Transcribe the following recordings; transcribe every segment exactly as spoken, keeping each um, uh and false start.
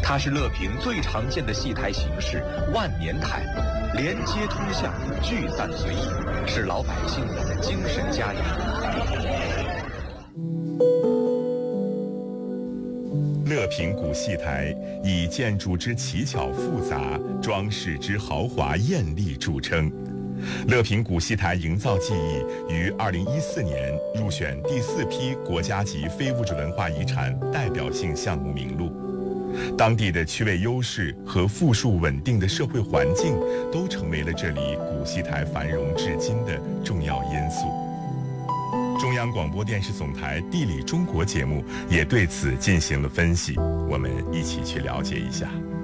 它是乐平最常见的戏台形式——万年台，连接通向，聚散随意，是老百姓的精神家园。 乐平古戏台以建筑之奇巧复杂、装饰之豪华艳丽著称。乐平古戏台营造技艺于二零一四年入选第四批国家级非物质文化遗产代表性项目名录。当地的区位优势和富庶稳定的社会环境，都成为了这里古戏台繁荣至今的重要因素。中央广播电视总台地理中国节目也对此进行了分析，我们一起去了解一下。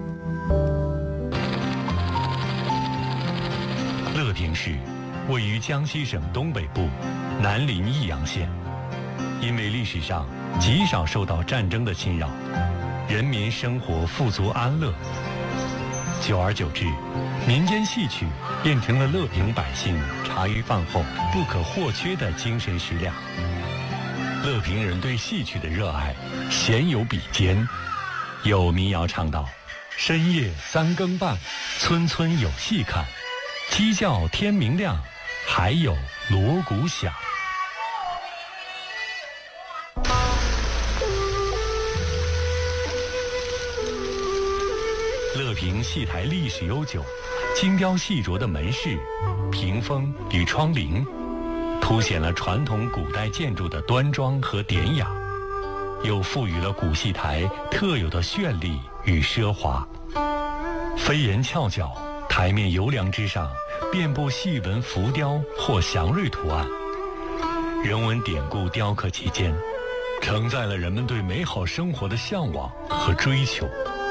乐平市位于江西省东北部南临益阳县，因为历史上极少受到战争的侵扰，人民生活富足安乐，久而久之，民间戏曲变成了乐平百姓茶余饭后不可或缺的精神食粮。乐平人对戏曲的热爱鲜有比肩，有民谣唱道：深夜三更半，村村有戏看，鸡叫天明亮，还有锣鼓响。乐平戏台历史悠久，精雕细琢的门市、屏风与窗棂，凸显了传统古代建筑的端庄和典雅，又赋予了古戏台特有的绚丽与奢华。飞檐翘角，台面游梁之上遍布细纹浮雕或祥瑞图案，人文典故雕刻其间，承载了人们对美好生活的向往和追求。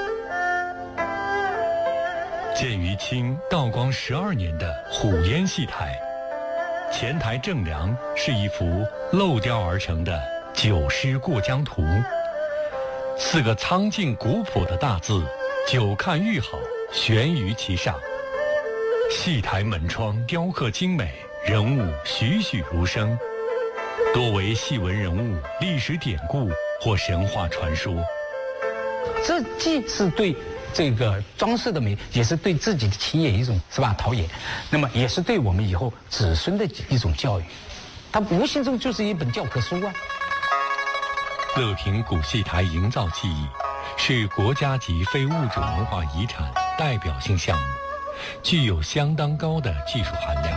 建于清道光十二年的虎烟戏台，前台正梁是一幅镂雕而成的《九师过江图》，四个苍劲古朴的大字“久看愈好”悬于其上。戏台门窗雕刻精美，人物栩栩如生，多为戏文人物、历史典故或神话传说。 这既是对这个装饰的美，也是对自己的企业一种是吧陶冶，那么也是对我们以后子孙的一种教育，它无形中就是一本教科书啊。 乐平古戏台营造技艺是国家级非物质文化遗产代表性项目，具有相当高的技术含量。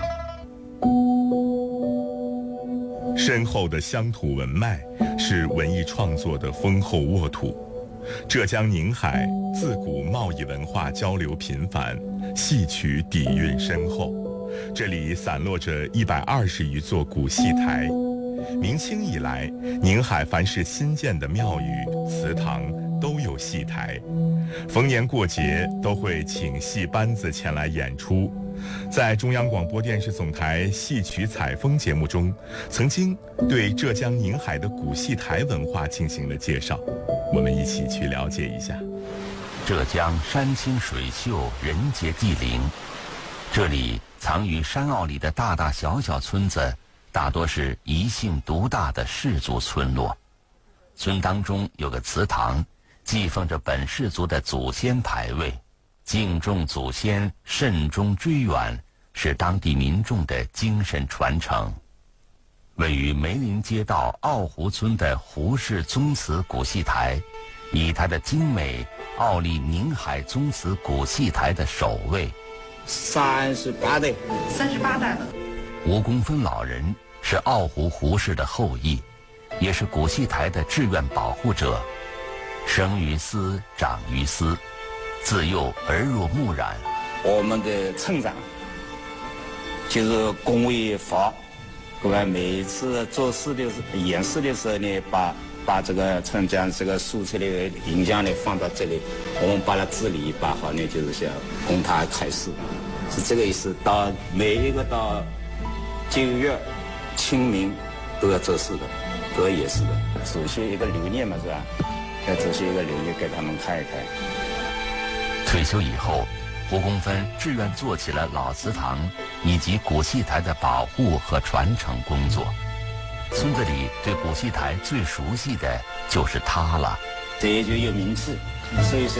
深厚的乡土文脉是文艺创作的丰厚沃土。浙江宁海自古贸易文化交流频繁，戏曲底蕴深厚。这里散落着一百二十余座古戏台。明清以来，宁海凡是新建的庙宇、祠堂都有戏台，逢年过节都会请戏班子前来演出。在中央广播电视总台戏曲采风节目中，曾经对浙江宁海的古戏台文化进行了介绍，我们一起去了解一下。 浙江山清水秀，人杰地灵，这里藏于山坳里的大大小小村子，大多是一姓独大的氏族村落。村当中有个祠堂，祭奉着本氏族的祖先牌位，敬重祖先，慎终追远，是当地民众的精神传承。位于梅林街道奥湖村的胡氏宗祠古戏台，以它的精美傲立宁海宗祠古戏台的首位。 三十八代， 三十八代了。 吴公分老人是奥湖胡氏的后裔，也是古戏台的志愿保护者。生于斯，长于斯，自幼耳濡目染。 我们的村长就是龚卫发，各位每一次做事的时候、演示的时候呢，把把这个村长这个素材的影像呢放到这里，我们把它治理把好呢，就是想供他开示，是这个意思。到每一个到九月清明都要做事的，都要演示的，主席一个留念嘛，是吧？要主席一个留念给他们看一看。 退休以后，胡公分志愿做起了老祠堂以及古戏台的保护和传承工作。村子里对古戏台最熟悉的就是他了， 这也就有名气，所以说